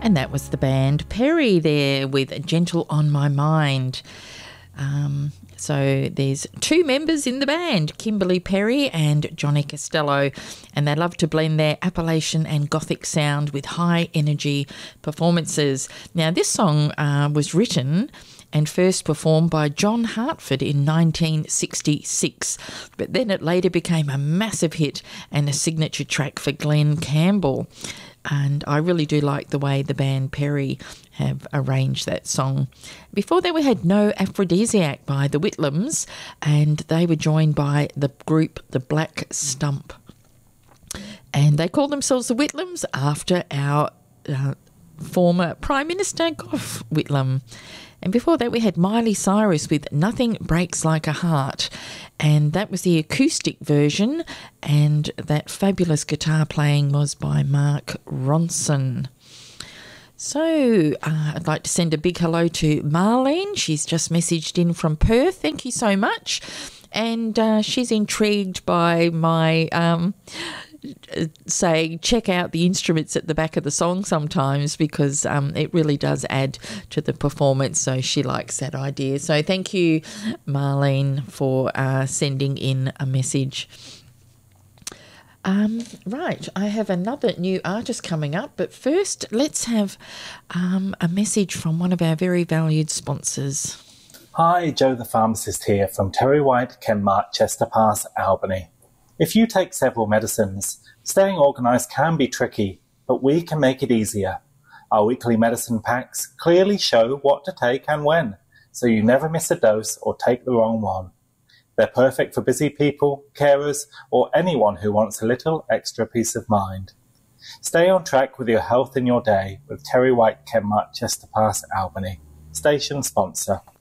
And that was the band Perry there with Gentle on My Mind. So there's two members in the band, Kimberly Perry and Johnny Costello, and they love to blend their Appalachian and Gothic sound with high energy performances. Now this song was written and first performed by John Hartford in 1966, but then it later became a massive hit and a signature track for Glenn Campbell. And I really do like the way the band Perry have arranged that song. Before that, we had No Aphrodisiac by the Whitlams, and they were joined by the group The Black Stump. And they call themselves the Whitlams after our former Prime Minister, Gough Whitlam. And before that, we had Miley Cyrus with Nothing Breaks Like a Heart. And that was the acoustic version. And that fabulous guitar playing was by Mark Ronson. So I'd like to send a big hello to Marlene. She's just messaged in from Perth. Thank you so much. And she's intrigued by my say check out the instruments at the back of the song sometimes, because it really does add to the performance, so she likes that idea. So thank you, Marlene, for sending in a message. Right, I have another new artist coming up, but first let's have a message from one of our very valued sponsors. Hi, Joe the Pharmacist here from Terry White, Kenmart, Chester Pass, Albany. If you take several medicines, staying organised can be tricky, but we can make it easier. Our weekly medicine packs clearly show what to take and when, so you never miss a dose or take the wrong one. They're perfect for busy people, carers, or anyone who wants a little extra peace of mind. Stay on track with your health in your day with Terry White, Kenmart, Chester Pass, Albany. Station sponsor.